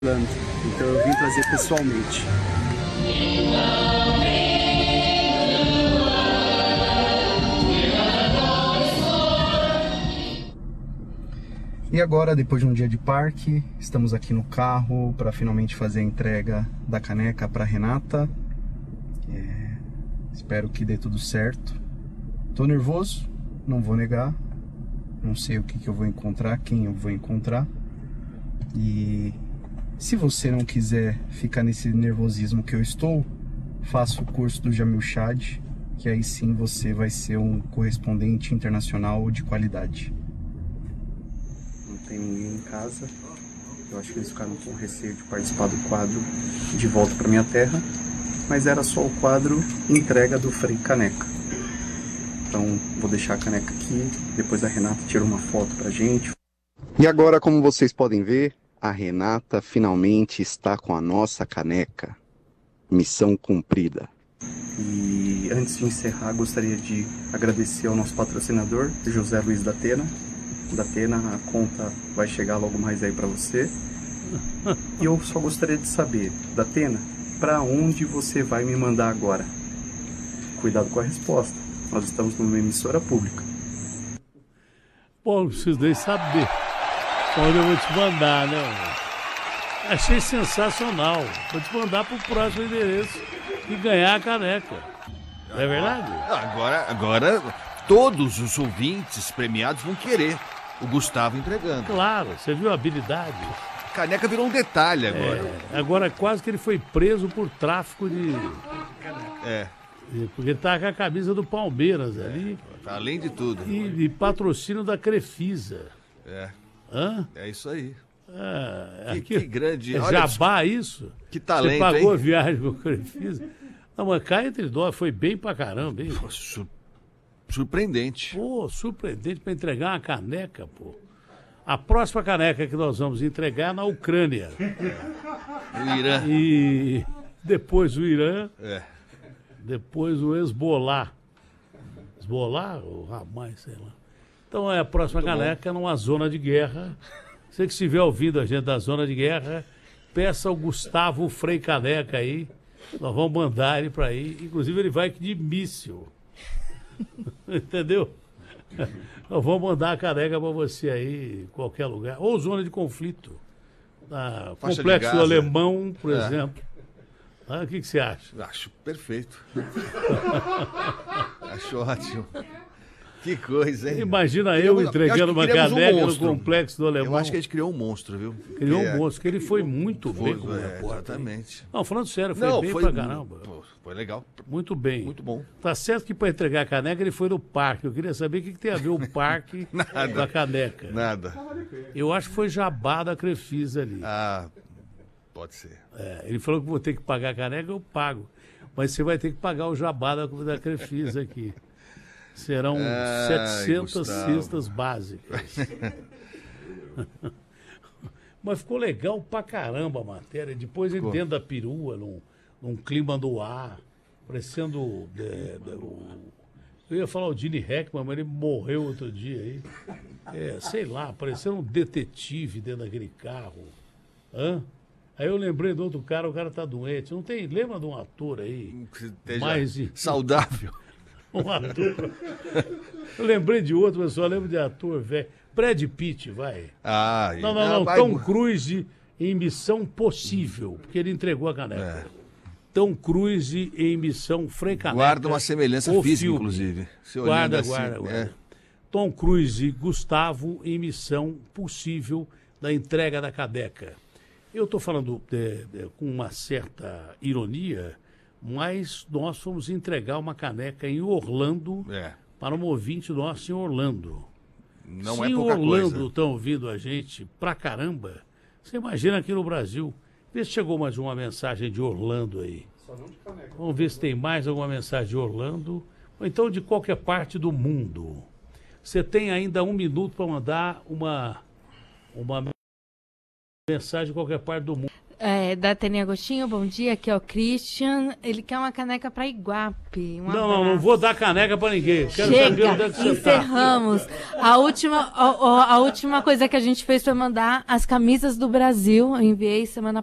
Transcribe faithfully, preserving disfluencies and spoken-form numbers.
Então eu vim trazer pessoalmente. E agora, depois de um dia de parque, estamos aqui no carro para finalmente fazer a entrega da caneca para Renata. É, espero que dê tudo certo. Tô nervoso, não vou negar. Não sei o que, que eu vou encontrar, quem eu vou encontrar. E se você não quiser ficar nesse nervosismo que eu estou, faça o curso do Jamil Chad, que aí sim você vai ser um correspondente internacional de qualidade. Não tem ninguém em casa. Eu acho que eles ficaram com receio de participar do quadro De Volta para Minha Terra, mas era só o quadro entrega do Frei Caneca. Então vou deixar a caneca aqui, depois a Renata tira uma foto pra gente. E agora, como vocês podem ver, a Renata finalmente está com a nossa caneca. Missão cumprida. E antes de encerrar, gostaria de agradecer ao nosso patrocinador, José Luiz da Atena. Da Atena, a conta vai chegar logo mais aí para você. E eu só gostaria de saber, da Atena, para onde você vai me mandar agora? Cuidado com a resposta. Nós estamos numa emissora pública. Bom, não preciso nem saber onde eu vou te mandar, né? Achei sensacional. Vou te mandar para o próximo endereço e ganhar a caneca. Não é verdade? Agora, agora todos os ouvintes premiados vão querer o Gustavo entregando. Claro, você viu a habilidade. A caneca virou um detalhe agora. É, agora quase que ele foi preso por tráfico de... É. Porque ele tá com a camisa do Palmeiras é, ali. Tá além de tudo. E, e patrocínio da Crefisa. É. Hã? É isso aí. É, que, aqui, que grande... É Olha, jabá isso? Que talento, Você pagou hein? a viagem com a Crefisa? Não, mas cá entre nós foi bem pra caramba, hein? Pô, sur... surpreendente. Pô, surpreendente pra entregar uma caneca, pô. A próxima caneca que nós vamos entregar é na Ucrânia. No Irã. E depois o Irã... É. Depois o Hezbollah. Hezbollah ou Hamas, sei lá. Então é a próxima Muito caneca bom. Numa zona de guerra. Você que estiver ouvindo a gente da zona de guerra, peça ao Gustavo Frei Caneca aí. Nós vamos mandar ele para aí. Inclusive ele vai de míssil. Entendeu? Nós vamos mandar a caneca para você aí, em qualquer lugar. Ou zona de conflito. Ah, Complexo do Alemão, por é. exemplo. Ah, o que, que você acha? Acho perfeito. Acho ótimo. Que coisa, hein? Imagina eu criamos, entregando uma caneca um no Complexo do Alemão. Eu acho que a gente criou um monstro, viu? Criou um monstro, que ele foi muito foi, bem. É, exatamente. Não, falando sério, foi Não, bem foi, pra caramba. Pô, foi legal. Muito bem. Muito bom. Tá certo que para entregar a caneca ele foi no parque. Eu queria saber o que, que tem a ver o parque com a caneca. Nada. Eu acho que foi jabá da Crefisa ali. Ah, pode ser. É, ele falou que vou ter que pagar a caneca, eu pago. Mas você vai ter que pagar o jabá da, da Crefisa aqui. Serão Ai, setecentas Gustavo. Cestas básicas. Mas ficou legal pra caramba a matéria. Depois ele dentro da perua, num, num clima do ar, parecendo... De, de, o, eu ia falar o Gene Hackman, mas ele morreu outro dia aí. É, sei lá, parecendo um detetive dentro daquele carro. Hã? Aí eu lembrei do outro cara, o cara tá doente. Não tem... Lembra de um ator aí? Mais saudável. Um ator. Eu lembrei de outro, mas só lembro de ator velho. Brad Pitt, vai. Ah, não, não, não. não Tom Cruise em Missão Possível, porque ele entregou a caneca. É. Tom Cruise em Missão Frei Caneca. Guarda uma semelhança física, filme. Inclusive. Se guarda, assim, guarda, guarda. É. Tom Cruise e Gustavo em Missão Possível da entrega da caneca. Eu estou falando de, de, com uma certa ironia, mas nós fomos entregar uma caneca em Orlando é. para um ouvinte nosso em Orlando. Não Se é pouca em Orlando coisa. estão ouvindo a gente pra caramba, você imagina aqui no Brasil. Vê se chegou mais uma mensagem de Orlando aí. Só não de caneca. Vamos ver se tem mais alguma mensagem de Orlando, ou então de qualquer parte do mundo. Você tem ainda um minuto para mandar uma, uma mensagem de qualquer parte do mundo. É, É, da Tênia Agostinho, bom dia, aqui é o Christian. Ele quer uma caneca para Iguape. Um não, não, não abraço. vou dar caneca para ninguém. Quero saber onde é Chega, que você tá. encerramos. A última, a, a- a última coisa que a gente fez foi mandar as camisas do Brasil. Eu enviei semana